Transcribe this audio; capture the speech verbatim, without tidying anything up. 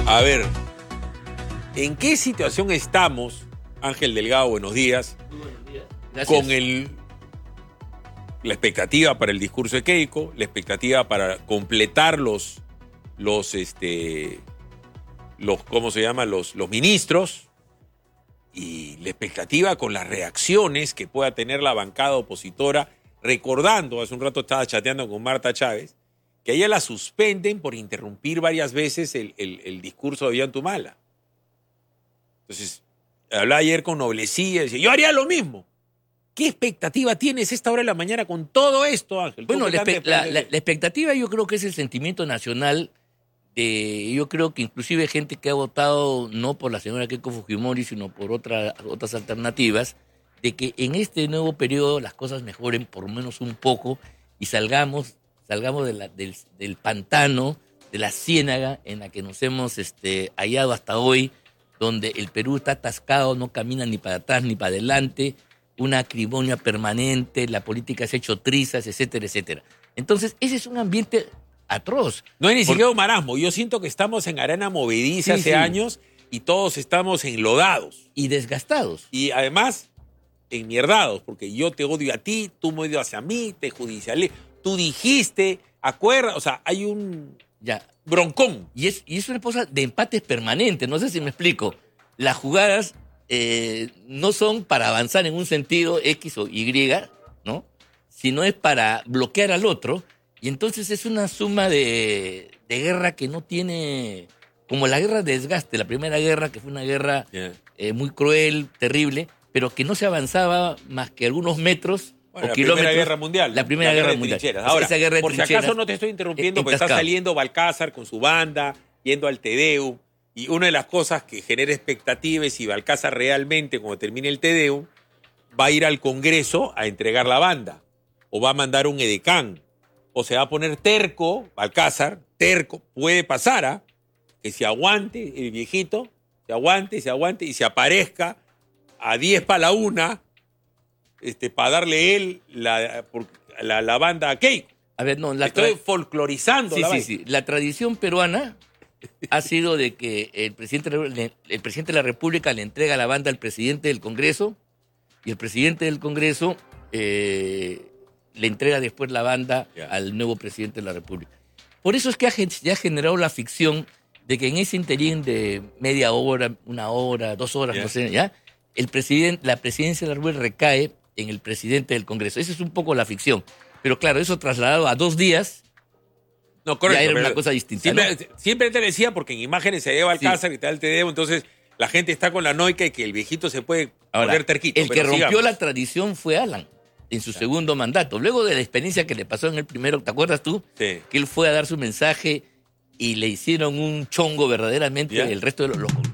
A ver, ¿en qué situación estamos, Ángel Delgado, buenos días, Muy buenos días. Gracias. con el, la expectativa para el discurso de Keiko, la expectativa para completar los, los, este, los ¿cómo se llama? Los, los ministros, y la expectativa con las reacciones que pueda tener la bancada opositora, recordando, hace un rato estaba chateando con Marta Chávez, que a ella la suspenden por interrumpir varias veces el, el, el discurso de Ollantumala. Entonces, hablaba ayer con Noblecilla y decía, yo haría lo mismo. ¿Qué expectativa tienes esta hora de la mañana con todo esto, Ángel? Bueno, la, espe la, la, la expectativa yo creo que es el sentimiento nacional de, yo creo que inclusive gente que ha votado no por la señora Keiko Fujimori, sino por otra, otras alternativas, de que en este nuevo periodo las cosas mejoren por lo menos un poco y salgamos, salgamos de la, del, del pantano, de la ciénaga en la que nos hemos este, hallado hasta hoy, donde el Perú está atascado, no camina ni para atrás ni para adelante, una acrimonia permanente, la política se ha hecho trizas, etcétera, etcétera. Entonces, ese es un ambiente atroz. No hay ni Por... siquiera un marasmo. Yo siento que estamos en arena movediza sí, hace sí. años y todos estamos enlodados. Y desgastados. Y además, enmierdados, porque yo te odio a ti, tú me odias hacia mí, te judicialé. Tú dijiste, acuerda, o sea, hay un ya. broncón. Y es, y es una cosa de empates permanentes, no sé si me explico. Las jugadas eh, no son para avanzar en un sentido X o Y, ¿no? Sino es para bloquear al otro. Y entonces es una suma de, de guerra que no tiene... Como la guerra de desgaste, la primera guerra, que fue una guerra yeah. eh, muy cruel, terrible, pero que no se avanzaba más que algunos metros bueno, o la kilómetros. Primera Guerra Mundial. La Primera la Guerra, guerra Mundial. Trincheras. Ahora, esa guerra de por si acaso no te estoy interrumpiendo, porque está saliendo Balcázar con su banda, yendo al Tedeum, y una de las cosas que genera expectativa es si Balcázar realmente, cuando termine el Tedeum, va a ir al Congreso a entregar la banda, o va a mandar un edecán, o se va a poner terco, Balcázar, terco, puede pasar, ¿ah? ¿eh? Que se aguante el viejito, se aguante, se aguante, y se aparezca a diez para la una, este, para darle él la, la, la banda a Keiko. A ver, no, la Estoy folclorizando. Sí, la sí, vaina. sí. La tradición peruana ha sido de que el presidente, el presidente de la República le entrega la banda al presidente del Congreso y el presidente del Congreso eh, le entrega después la banda yeah. al nuevo presidente de la República. Por eso es que ha, ya ha generado la ficción de que en ese interín de media hora, una hora, dos horas, yeah. no sé, ya, el presidente, la presidencia de la República recae en el presidente del Congreso. Esa es un poco la ficción. Pero claro, eso trasladado a dos días, no, correcto, ya era una cosa distinta. Siempre, ¿no? siempre te decía, porque en imágenes se lleva al Alcázar sí. y tal te debo, entonces la gente está con la noica y que el viejito se puede Ahora, poner terquito. El pero que rompió sigamos. la tradición fue Alan en su claro. segundo mandato. Luego de la experiencia que le pasó en el primero, ¿te acuerdas tú? Sí. Que él fue a dar su mensaje y le hicieron un chongo verdaderamente yeah. el resto de los, los